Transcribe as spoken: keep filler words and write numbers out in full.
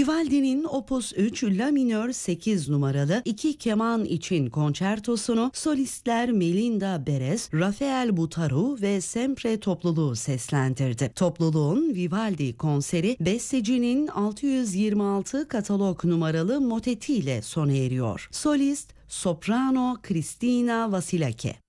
Vivaldi'nin Opus üç La minör sekiz numaralı iki keman için konçertosunu solistler Melinda Beres, Rafael Butaru ve Sempre topluluğu seslendirdi. Topluluğun Vivaldi konseri bestecinin altı yüz yirmi altı katalog numaralı motetiyle sona eriyor. Solist soprano Cristina Vasilake.